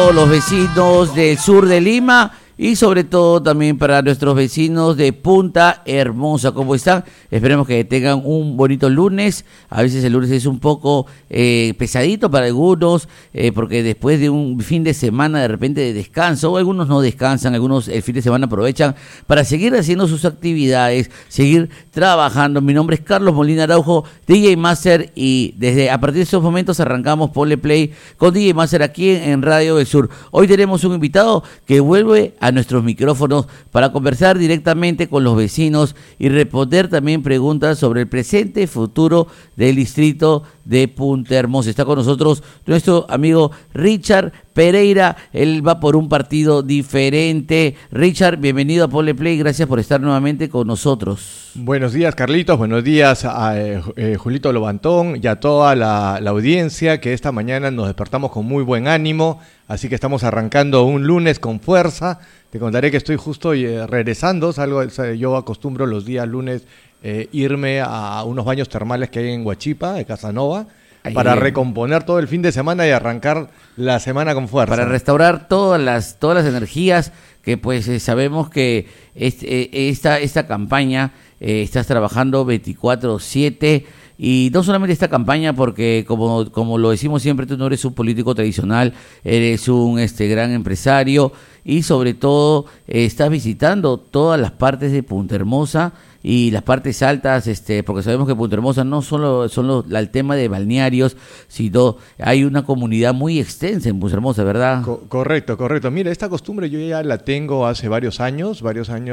Los vecinos del sur de Lima y sobre todo también para nuestros vecinos de Punta Hermosa. ¿Cómo están? Esperemos que tengan un bonito lunes. A veces el lunes es un poco pesadito para algunos, porque después de un fin de semana de repente de descanso, algunos no descansan, algunos el fin de semana aprovechan para seguir haciendo sus actividades, seguir trabajando. Mi nombre es Carlos Molina Araujo, DJ Master, y desde a partir de estos momentos arrancamos Ponle Play con DJ Master aquí en Radio del Sur. Hoy tenemos un invitado que vuelve a nuestros micrófonos para conversar directamente con los vecinos y responder también preguntas sobre el presente y futuro del distrito de Punta Hermosa. Está con nosotros nuestro amigo Richard Pereira. Él va por un partido diferente. Richard, bienvenido a Ponle Play, gracias por estar nuevamente con nosotros. Buenos días, Carlitos, buenos días a Julito Lobantón y a toda la audiencia, que esta mañana nos despertamos con muy buen ánimo, así que estamos arrancando un lunes con fuerza. Te contaré que estoy justo regresando, yo acostumbro los días lunes irme a unos baños termales que hay en Huachipa, de Casanova, para recomponer todo el fin de semana y arrancar la semana con fuerza. Para restaurar todas las energías que pues sabemos que esta campaña estás trabajando 24/7. Y no solamente esta campaña, porque como lo decimos siempre, tú no eres un político tradicional, eres un gran empresario y sobre todo estás visitando todas las partes de Punta Hermosa y las partes altas, porque sabemos que Punta Hermosa no solo son el tema de balnearios, sino hay una comunidad muy extensa en Punta Hermosa, ¿verdad? Correcto. Mira, esta costumbre yo ya la tengo hace varios años,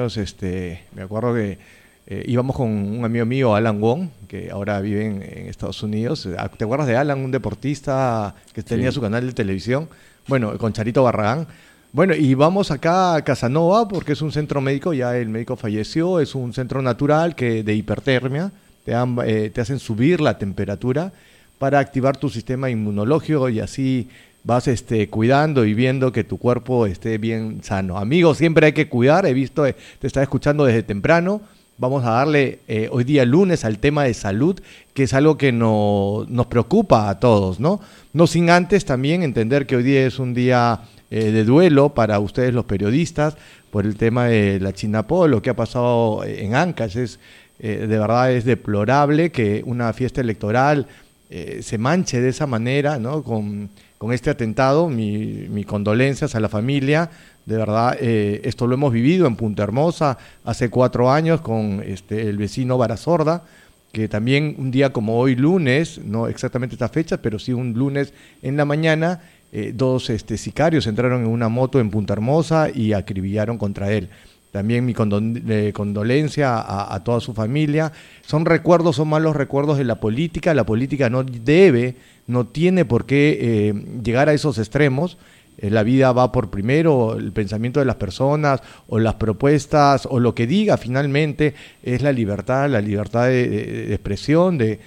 me acuerdo que íbamos con un amigo mío, Alan Wong, que ahora vive en Estados Unidos. ¿Te acuerdas de Alan, un deportista que tenía su canal de televisión? Bueno, con Charito Barragán. Bueno, y vamos acá a Casanova porque es un centro médico, ya el médico falleció, es un centro natural de hipertermia, te hacen subir la temperatura para activar tu sistema inmunológico y así vas cuidando y viendo que tu cuerpo esté bien sano. Amigos, siempre hay que cuidar, te estaba escuchando desde temprano. Vamos a darle hoy día lunes al tema de salud, que es algo que nos preocupa a todos, ¿no? No sin antes también entender que hoy día es un día de duelo para ustedes los periodistas por el tema de la Chinapó, lo que ha pasado en Ancash. De verdad es deplorable que una fiesta electoral se manche de esa manera, ¿no? Con este atentado. Mi condolencias a la familia. De verdad, esto lo hemos vivido en Punta Hermosa hace 4 años con el vecino Barazorda, que también un día como hoy lunes, no exactamente esta fecha, pero sí un lunes en la mañana, 2 sicarios entraron en una moto en Punta Hermosa y acribillaron contra él. También mi condolencia a toda su familia. Son malos recuerdos de la política. La política no tiene por qué llegar a esos extremos. La vida va por primero, el pensamiento de las personas o las propuestas o lo que diga finalmente es la libertad de expresión, de